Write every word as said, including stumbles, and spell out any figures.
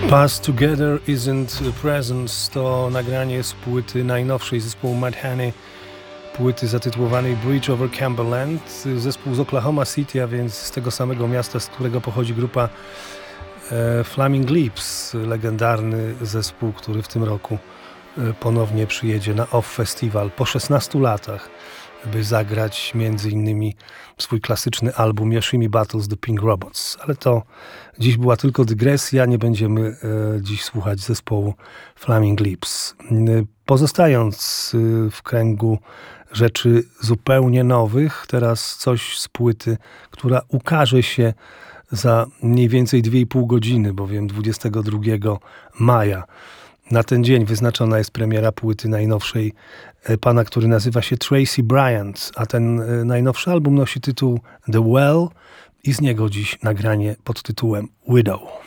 Past Together Isn't Presence to nagranie z płyty najnowszej zespołu Mad Honey, płyty zatytułowanej Bridge over Cumberland. Zespół z Oklahoma City, a więc z tego samego miasta, z którego pochodzi grupa e, Flaming Lips, legendarny zespół, który w tym roku e, ponownie przyjedzie na Off Festival po szesnastu latach, by zagrać między innymi swój klasyczny album Yoshimi Battles The Pink Robots. Ale to dziś była tylko dygresja, nie będziemy e, dziś słuchać zespołu Flaming Lips. E, pozostając e, w kręgu rzeczy zupełnie nowych, teraz coś z płyty, która ukaże się za mniej więcej dwie i pół godziny, bowiem dwudziestego drugiego maja. Na ten dzień wyznaczona jest premiera płyty najnowszej pana, który nazywa się Tracy Bryant, a ten najnowszy album nosi tytuł The Well i z niego dziś nagranie pod tytułem Widow.